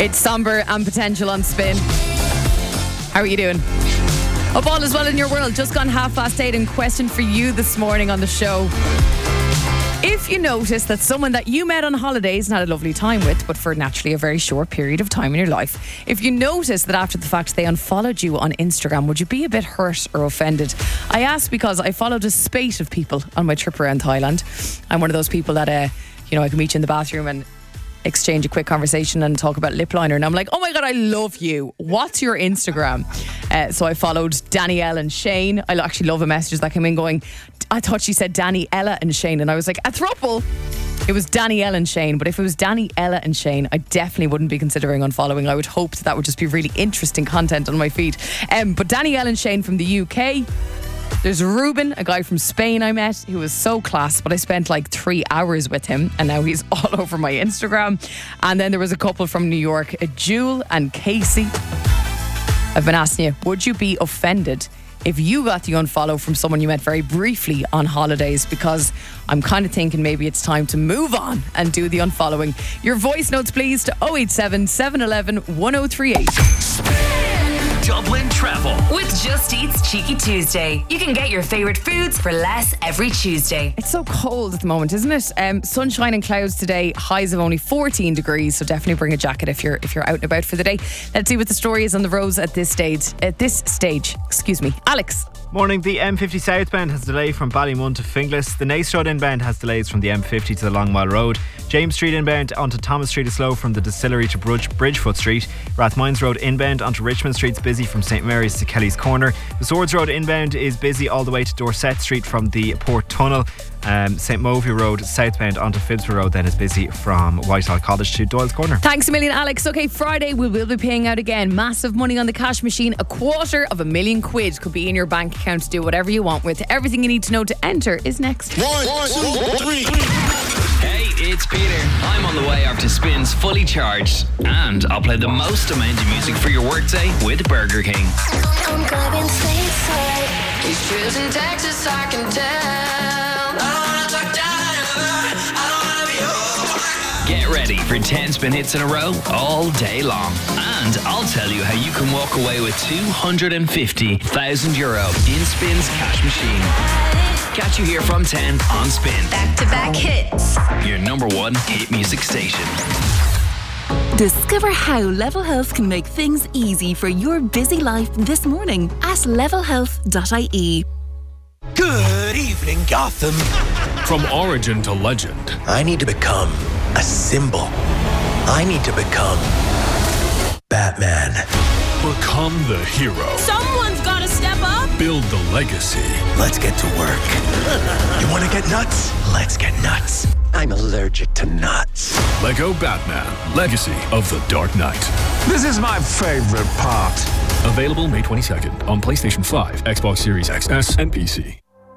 It's Somber and Potential on Spin. How are you doing? Hope all is well in your world. Just gone 8:30 and question for you this morning on the show. If you notice that someone that you met on holidays and had a lovely time with, but for naturally a very short period of time in your life, if you notice that after the fact they unfollowed you on Instagram, would you be a bit hurt or offended? I ask because I followed a spate of people on my trip around Thailand. I'm one of those people that, I can meet you in the bathroom and exchange a quick conversation and talk about lip liner, and I'm like, oh my god, I love you, what's your Instagram? So I followed Danielle and Shane. I actually love a message that came in going, I thought she said Daniela and Shane, and I was like, a throuple. It was Danielle and Shane, but if it was Daniela and Shane, I definitely wouldn't be considering unfollowing. I would hope that would just be really interesting content on my feed. But Danielle and Shane from the UK. There's Ruben, a guy from Spain I met, who was so class, but I spent like 3 hours with him, and now he's all over my Instagram. And then there was a couple from New York, Jewel and Casey. I've been asking you, would you be offended if you got the unfollow from someone you met very briefly on holidays? Because I'm kind of thinking maybe it's time to move on and do the unfollowing. Your voice notes please to 087 711 1038. Dublin Travel with Just Eat's Cheeky Tuesday. You can get your favourite foods for less every Tuesday. It's so cold at the moment, isn't it? Sunshine and clouds today, highs of only 14 degrees, so definitely bring a jacket if you're out and about for the day. Let's see what the story is on the roads at this stage. Alex. Morning. The M50 southbound has delay from Ballymun to Finglas. The Nace Road inbound has delays from the M50 to the Long Mile Road. James Street inbound onto Thomas Street is slow from the Distillery to Bridgefoot Street. Rathmines Road inbound onto Richmond Street is busy from St Mary's to Kelly's Corner. The Swords Road inbound is busy all the way to Dorset Street from the Port Tunnel. St Movie Road southbound onto Phibsborough Road then is busy from Whitehall College to Doyle's Corner. Thanks a million, Alex. Okay, Friday we will be paying out again. Massive money on the cash machine. £250,000 could be in your bank account to do whatever you want with. Everything you need to know to enter is next. 1, 2, 3. Hey, it's Peter. I'm on the way up to Spins Fully Charged, and I'll play the most amount of music for your workday with Burger King. I'm grabbing stateside. These trips in Texas, I can tell. Get ready for 10 spin hits in a row all day long. And I'll tell you how you can walk away with €250,000 in Spin's cash machine. Catch you here from 10 on Spin. Back-to-back hits. Your number one hit music station. Discover how Level Health can make things easy for your busy life this morning at levelhealth.ie. Good evening, Gotham. From origin to legend, I need to become a symbol. I need to become Batman. become the hero. Someone's gotta step up. Build the legacy. Let's get to work. You want to get nuts? Let's get nuts. I'm allergic to nuts. Lego Batman, Legacy of the Dark Knight. This is my favorite part. Available May 22nd on PlayStation 5, Xbox Series XS, and PC.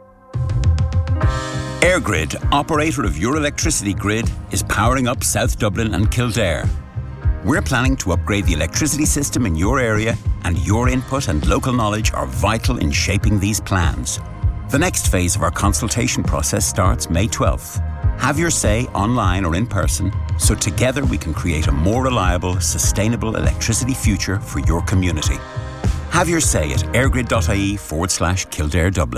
EirGrid, operator of your electricity grid, is powering up South Dublin and Kildare. We're planning to upgrade the electricity system in your area, and your input and local knowledge are vital in shaping these plans. The next phase of our consultation process starts May 12th. Have your say online or in person, so together we can create a more reliable, sustainable electricity future for your community. Have your say at airgrid.ie/Kildare Dublin.